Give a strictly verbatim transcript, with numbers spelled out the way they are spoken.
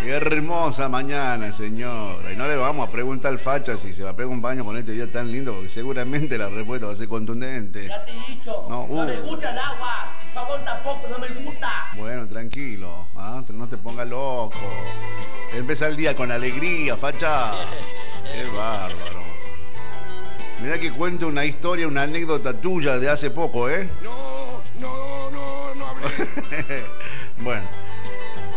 Qué hermosa mañana, señora. Y no le vamos a preguntar al Facha si se va a pegar un baño con este día tan lindo, porque seguramente la respuesta va a ser contundente. Ya te he dicho, no, uh. no me gusta el agua, el jabón tampoco, no me gusta. Bueno, tranquilo, ¿ah? No te pongas loco. Empieza el día con alegría, Facha. Qué bárbaro. Mirá que cuento una historia, una anécdota tuya de hace poco, ¿eh? No, no, no, no hablé. Bueno.